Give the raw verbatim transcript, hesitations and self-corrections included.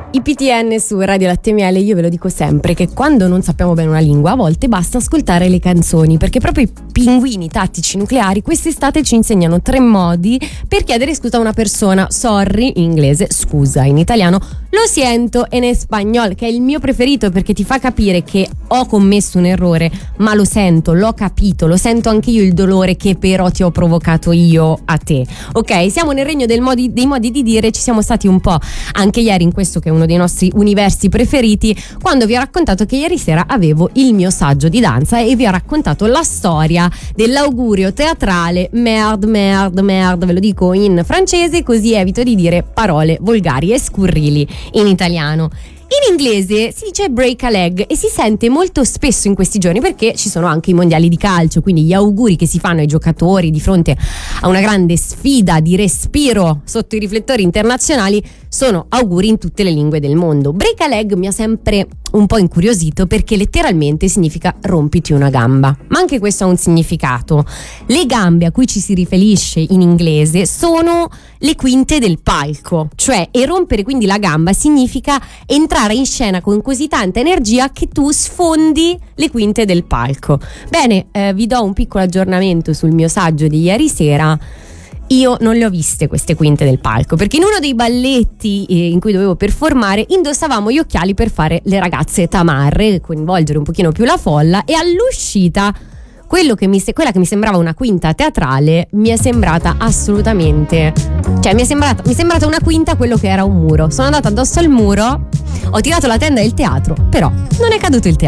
I P T N su Radio Latte Miele, io ve lo dico sempre che quando non sappiamo bene una lingua a volte basta ascoltare le canzoni, perché proprio i pinguini tattici nucleari quest'estate ci insegnano tre modi per chiedere scusa a una persona. Sorry in inglese, scusa in italiano, lo siento in espagnol, che è il mio preferito perché ti fa capire che ho commesso un errore ma lo sento, l'ho capito, lo sento anche io il dolore che però ti ho provocato io a te. Ok, siamo nel regno del modi, dei modi di dire, ci siamo stati un po' anche ieri in questo che è uno dei nostri universi preferiti, quando vi ho raccontato che ieri sera avevo il mio saggio di danza e vi ho raccontato la storia dell'augurio teatrale merde merde merde, ve lo dico in francese così evito di dire parole volgari e scurrili in italiano. In inglese si dice break a leg e si sente molto spesso in questi giorni perché ci sono anche i mondiali di calcio, quindi gli auguri che si fanno ai giocatori di fronte a una grande sfida di respiro sotto i riflettori internazionali sono auguri in tutte le lingue del mondo. Break a leg mi ha sempre un po' incuriosito perché letteralmente significa rompiti una gamba, ma anche questo ha un significato. Le gambe a cui ci si riferisce in inglese sono le quinte del palco, cioè e rompere quindi la gamba significa entrare in scena con così tanta energia che tu sfondi le quinte del palco. Bene, eh, vi do un piccolo aggiornamento sul mio saggio di ieri sera. Io non le ho viste queste quinte del palco perché in uno dei balletti eh, in cui dovevo performare indossavamo gli occhiali per fare le ragazze tamarre, coinvolgere un pochino più la folla, e all'uscita quello che mi, quella che mi sembrava una quinta teatrale mi è sembrata assolutamente, cioè mi è sembrata, mi è sembrata una quinta quello che era un muro. Sono andata addosso al muro, ho tirato la tenda del teatro, però non è caduto il teatro.